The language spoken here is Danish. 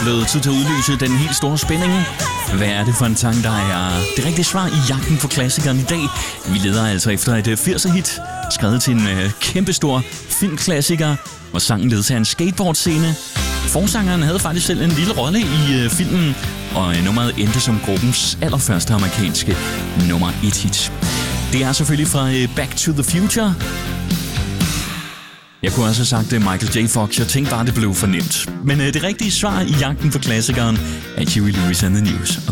blevet tid til at udløse den helt store spænding. Hvad er det for en sang, der er det rigtige svar i jagten på klassikeren i dag? Vi leder altså efter et 80'er-hit, skrevet til en kæmpestor filmklassiker, hvor sangen led til en skateboardscene. Forsangeren havde faktisk selv en lille rolle i filmen, og nummeret endte som gruppens allerførste amerikanske nummer 1-hit. Det er selvfølgelig fra Back to the Future. Jeg kunne også have sagt Michael J. Fox. Jeg tænkte bare, det blev for nemt. Men det rigtige svar i jagten på klassikeren er Huey Lewis and the News.